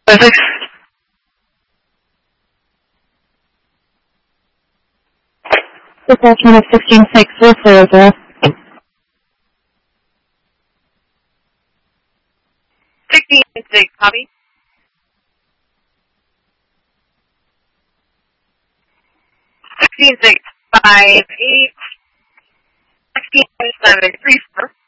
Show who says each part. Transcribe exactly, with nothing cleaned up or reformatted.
Speaker 1: Physics.
Speaker 2: Attachment of sixteen six, zero zero.
Speaker 1: sixteen six, copy. sixteen six, five eight, sixteen seven, three four.